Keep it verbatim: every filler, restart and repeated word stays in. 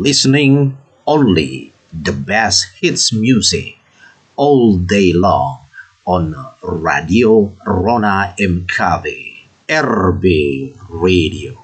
listening only the best hits music all day long on Radio Rona M K B R B Radio.